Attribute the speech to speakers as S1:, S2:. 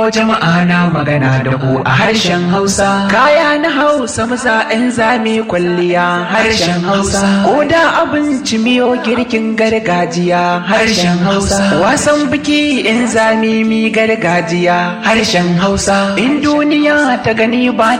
S1: Jama'a na magana da ku a harshen Hausa. Kaya na Hausa maza in zame kwalliya harshen Hausa. Ko da abinci miyo girkin gargajiya harshen Hausa. Wasan biki in zame mi gargajiya harshen Hausa. In duniya ta gani ba